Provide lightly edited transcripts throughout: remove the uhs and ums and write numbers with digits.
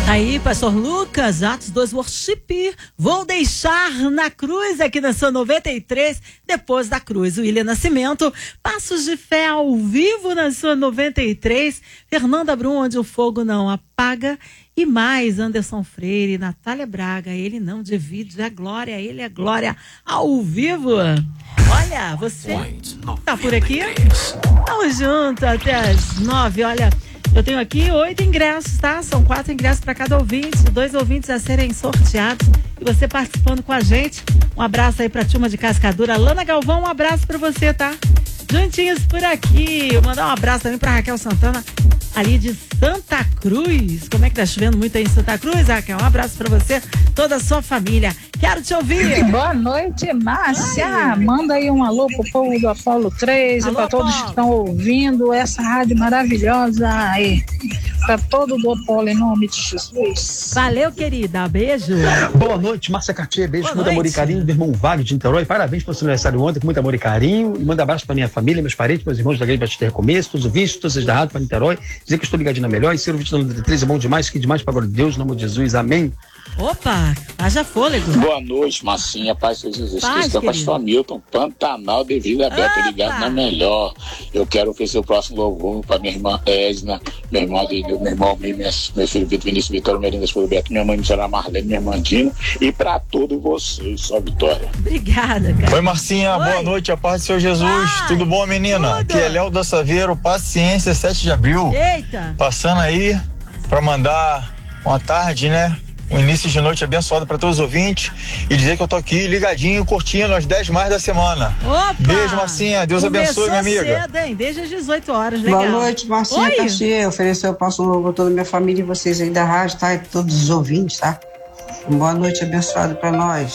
Aí, pastor Lucas, Atos 2 Worship, vou deixar na cruz aqui na sua 93, depois da cruz, o William Nascimento, Passos de Fé ao vivo na sua 93, Fernanda Brum, onde o fogo não apaga, e mais Anderson Freire, Natália Braga, ele não divide a glória, ele é glória ao vivo. Olha, você tá por aqui? Vamos juntos até as 9, olha... Eu tenho aqui 8 ingressos, tá? São 4 ingressos para cada ouvinte, 2 ouvintes a serem sorteados. E você participando com a gente. Um abraço aí pra turma de Cascadura. Lana Galvão, um abraço pra você, tá? Juntinhos por aqui. Eu mandar um abraço também pra Raquel Santana, ali de Santa Cruz. Como é que tá chovendo muito aí em Santa Cruz, Raquel? Um abraço pra você, toda a sua família. Quero te ouvir. Boa noite, Márcia. Manda aí um alô pro povo do Apolo 13, para todos que estão ouvindo essa rádio maravilhosa aí. Para todo do Apolo, em nome de Jesus. Valeu, querida. Beijo. Boa noite, Márcia Cartier. Beijo com muito amor e carinho do irmão Wagner de Niterói. Parabéns pelo seu aniversário ontem, com muito amor e carinho. E manda abraço pra minha família, meus parentes, meus irmãos da Igreja Batista Recomeço, todos os ouvintes, todos os da rádio para Niterói. Dizer que estou ligadinho na melhor. E ser ouvinte da 93 é bom demais, que demais para a glória de Deus, no nome de Jesus. Amém. Opa, haja fôlego. Boa noite, Marcinha, paz de Jesus Cristo, é o pastor Hamilton, Pantanal de Vila Aberta, ligado na melhor. Eu quero oferecer o próximo louvor para minha irmã Edna, meu irmão meu filho Vitor Vinícius Vitória, minha esposa Beto, minha mãe Michela Marlene, minha irmã Dina, e para todos vocês, só Vitória. Obrigada, cara. Oi, Marcinha, boa noite, a paz do Senhor Jesus. Tudo bom, menina? Tudo. Aqui é Léo da Saveiro, Paciência, 7 de abril. Eita. Passando aí para mandar uma tarde, né? Um início de noite abençoado para todos os ouvintes e dizer que eu tô aqui ligadinho, curtindo as 10 mais da semana. Opa! Beijo, Marcinha. Deus abençoe, minha amiga. Cedo, hein? Desde as 18 horas, legal. Boa noite, Marcinha Cartier. Ofereceu o passo novo a toda a minha família e vocês aí da rádio, tá? E todos os ouvintes, tá? Boa noite abençoada para nós.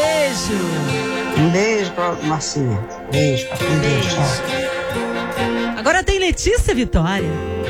Beijo. Um beijo pra Marcinha. Beijo, pra Deus. Tchau. Agora tem Letícia Vitória.